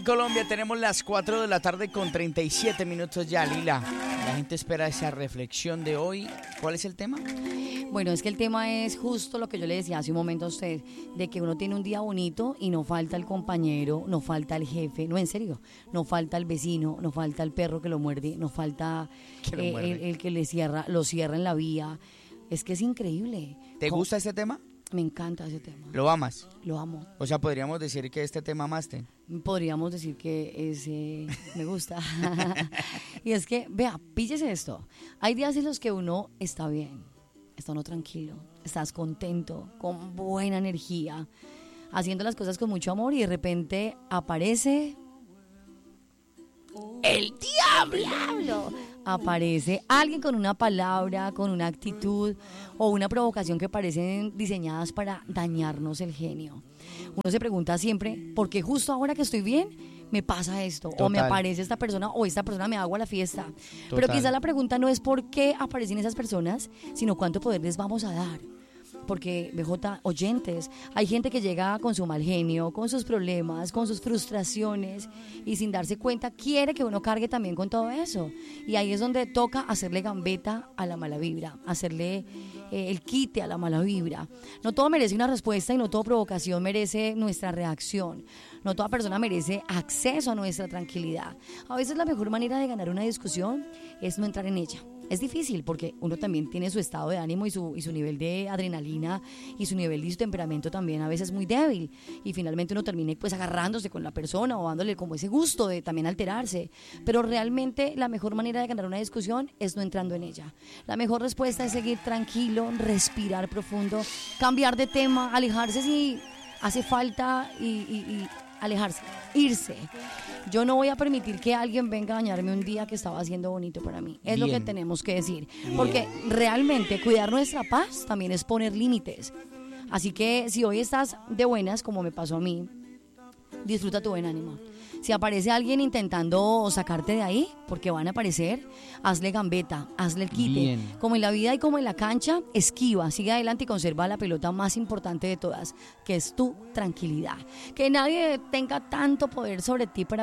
Colombia, tenemos las 4 de la tarde con 37 minutos ya, Lila. La gente espera esa reflexión de hoy. ¿Cuál es el tema? Bueno, es que el tema es justo lo que yo le decía hace un momento a usted, de que uno tiene un día bonito y no falta el compañero, no falta el jefe, no, en serio, no falta el vecino, no falta el perro que lo muerde, no falta el que lo cierra en la vía. Es que es increíble. ¿Te gusta ese tema? Me encanta ese tema. ¿Lo amas? Lo amo. O sea, podríamos decir que este tema amaste. Podríamos decir que ese me gusta. Y es que, vea, píllese esto. Hay días en los que uno está bien, está uno tranquilo, estás contento, con buena energía, haciendo las cosas con mucho amor y de repente aparece el diablo. Aparece alguien con una palabra, con una actitud o una provocación que parecen diseñadas para dañarnos el genio. Uno se pregunta siempre, ¿por qué justo ahora que estoy bien me pasa esto? Total. O me aparece esta persona, o esta persona me hago a la fiesta. Total. Pero quizá la pregunta no es por qué aparecen esas personas, sino cuánto poder les vamos a dar. Porque, BJ, oyentes, hay gente que llega con su mal genio, con sus problemas, con sus frustraciones y sin darse cuenta quiere que uno cargue también con todo eso. Y ahí es donde toca hacerle gambeta a la mala vibra, hacerle el quite a la mala vibra. No todo merece una respuesta y no toda provocación merece nuestra reacción. No toda persona merece acceso a nuestra tranquilidad. A veces la mejor manera de ganar una discusión es no entrar en ella. Es difícil porque uno también tiene su estado de ánimo y su nivel de adrenalina y su nivel de su temperamento también a veces muy débil y finalmente uno termina pues agarrándose con la persona o dándole como ese gusto de también alterarse, pero realmente la mejor manera de ganar una discusión es no entrando en ella. La mejor respuesta es seguir tranquilo, respirar profundo, cambiar de tema, alejarse si hace falta y alejarse, irse. Yo no voy a permitir que alguien venga a dañarme un día que estaba haciendo bonito para mí. Es lo que tenemos que decir. Porque realmente cuidar nuestra paz también es poner límites. Así que si hoy estás de buenas, como me pasó a mí, disfruta tu buen ánimo. Si aparece alguien intentando sacarte de ahí, porque van a aparecer, hazle gambeta, hazle el quite. Bien. Como en la vida y como en la cancha, esquiva, sigue adelante y conserva la pelota más importante de todas, que es tu tranquilidad. Que nadie tenga tanto poder sobre ti para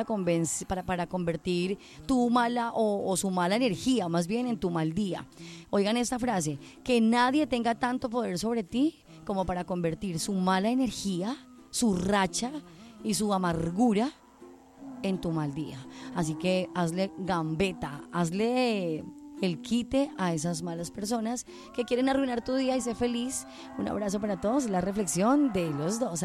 convertir tu mala o su mala energía, más bien en tu mal día. Oigan esta frase, que nadie tenga tanto poder sobre ti como para convertir su mala energía, su racha y su amargura en tu mal día. Así que hazle gambeta, hazle el quite a esas malas personas que quieren arruinar tu día y ser feliz. Un abrazo para todos, la reflexión de los dos.